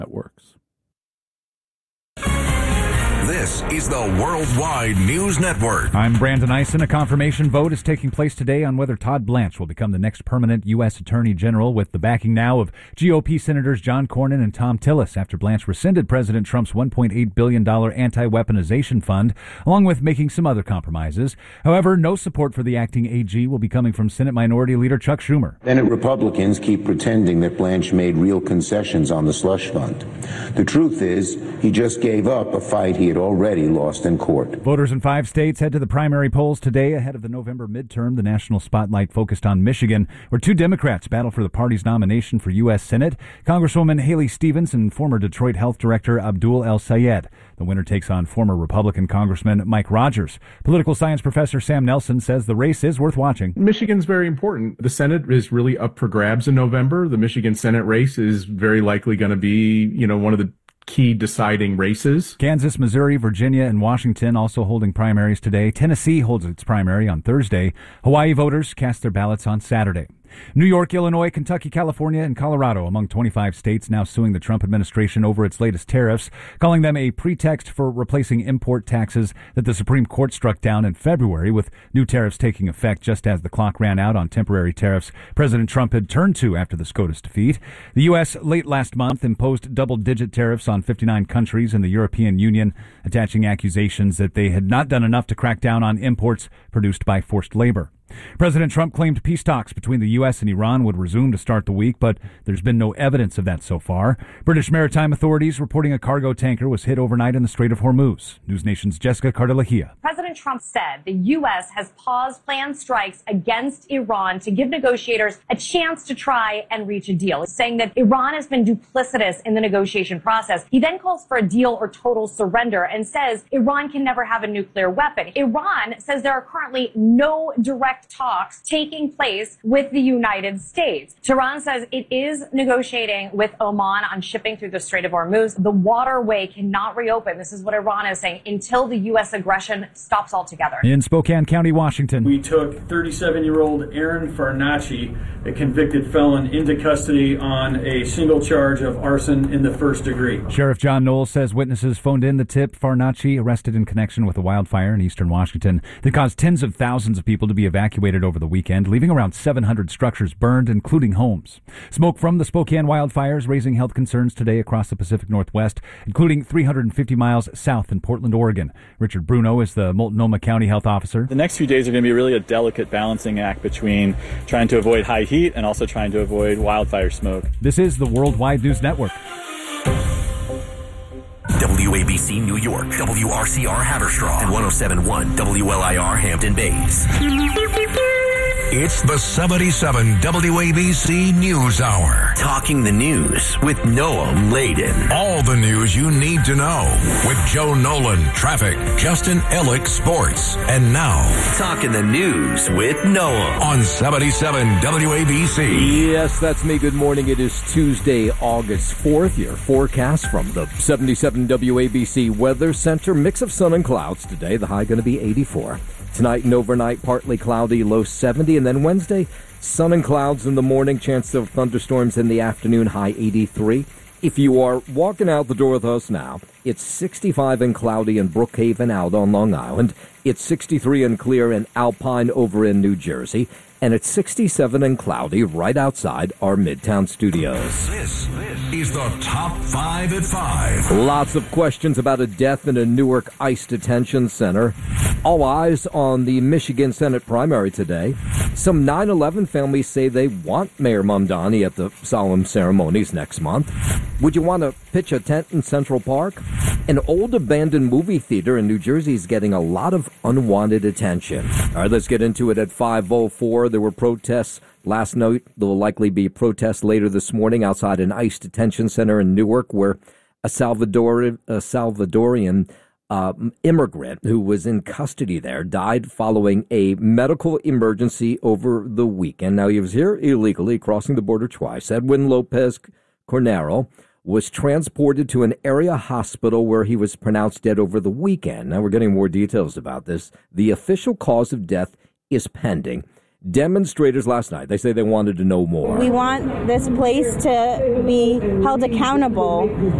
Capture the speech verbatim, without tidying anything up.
that works. This is the Worldwide News Network. I'm Brandon Eisen. A confirmation vote is taking place today on whether Todd Blanche will become the next permanent U S. Attorney General, with the backing now of G O P Senators John Cornyn and Thom Tillis after Blanche rescinded President Trump's one point eight billion dollars anti-weaponization fund, along with making some other compromises. However, no support for the acting A G will be coming from Senate Minority Leader Chuck Schumer. Senate Republicans keep pretending that Blanche made real concessions on the slush fund. The truth is, he just gave up a fight he had already lost in court. Voters in five states head to the primary polls today ahead of the November midterm. The national spotlight focused on Michigan, where two Democrats battle for the party's nomination for U S. Senate, Congresswoman Haley Stevens and former Detroit Health Director Abdul El-Sayed. The winner takes on former Republican Congressman Mike Rogers. Political science professor Sam Nelson says the race is worth watching. Michigan's very important. The Senate is really up for grabs in November. The Michigan Senate race is very likely going to be, you know, one of the key deciding races. Kansas, Missouri, Virginia, and Washington also holding primaries today. Tennessee holds its primary on Thursday. Hawaii voters cast their ballots on Saturday. New York, Illinois, Kentucky, California, and Colorado among twenty-five states now suing the Trump administration over its latest tariffs, calling them a pretext for replacing import taxes that the Supreme Court struck down in February, with new tariffs taking effect just as the clock ran out on temporary tariffs President Trump had turned to after the SCOTUS defeat. The U S late last month imposed double-digit tariffs on fifty-nine countries in the European Union, attaching accusations that they had not done enough to crack down on imports produced by forced labor. President Trump claimed peace talks between the U S and Iran would resume to start the week, but there's been no evidence of that so far. British maritime authorities reporting a cargo tanker was hit overnight in the Strait of Hormuz. News Nation's Jessica Cardilahia. President Trump said the U S has paused planned strikes against Iran to give negotiators a chance to try and reach a deal, saying that Iran has been duplicitous in the negotiation process. He then calls for a deal or total surrender and says Iran can never have a nuclear weapon. Iran says there are currently no direct talks taking place with the United States. Tehran says it is negotiating with Oman on shipping through the Strait of Hormuz. The waterway cannot reopen. This is what Iran is saying, until the U S aggression stops altogether. In Spokane County, Washington, we took thirty-seven-year-old Aaron Farnacci, a convicted felon, into custody on a single charge of arson in the first degree. Sheriff John Knowles says witnesses phoned in the tip. Farnacci, arrested in connection with a wildfire in eastern Washington that caused tens of thousands of people to be evacuated over the weekend, leaving around seven hundred structures burned, including homes. Smoke from the Spokane wildfires raising health concerns today across the Pacific Northwest, including three hundred fifty miles south in Portland, Oregon. Richard Bruno is the Multnomah County Health Officer. The next few days are going to be really a delicate balancing act between trying to avoid high heat and also trying to avoid wildfire smoke. This is the Worldwide News Network. W A B C New York, W R C R Haverstraw, and one oh seven point one W L I R Hampton Bays. It's the seventy-seven W A B C News Hour. Talking the news with Noam Laden. All the news you need to know with Joe Nolan, traffic, Justin Ellick, sports. And now, Talking the News with Noam on seventy-seven W A B C. Yes, that's me. Good morning. It is Tuesday, August fourth. Your forecast from the seventy-seven W A B C Weather Center. Mix of sun and clouds today. The high going to be eighty-four. Tonight and overnight, partly cloudy, low seventy. And then Wednesday, sun and clouds in the morning, chance of thunderstorms in the afternoon, high eighty-three. If you are walking out the door with us now, it's sixty-five and cloudy in Brookhaven out on Long Island. It's sixty-three and clear in Alpine over in New Jersey. And it's sixty-seven and cloudy right outside our Midtown studios. This is the Top five at five. Lots of questions about a death in a Newark ICE detention center. All eyes on the Michigan Senate primary today. Some nine eleven families say they want Mayor Mamdani at the solemn ceremonies next month. Would you want to pitch a tent in Central Park? An old abandoned movie theater in New Jersey is getting a lot of unwanted attention. All right, let's get into it at five oh four. There were protests last night. There will likely be protests later this morning outside an ICE detention center in Newark, where a, Salvador, a Salvadorian uh, immigrant who was in custody there died following a medical emergency over the weekend. Now, he was here illegally, crossing the border twice. Edwin Lopez Cornero was transported to an area hospital where he was pronounced dead over the weekend. Now, we're getting more details about this. The official cause of death is pending. Demonstrators last night, they say they wanted to know more. We want this place to be held accountable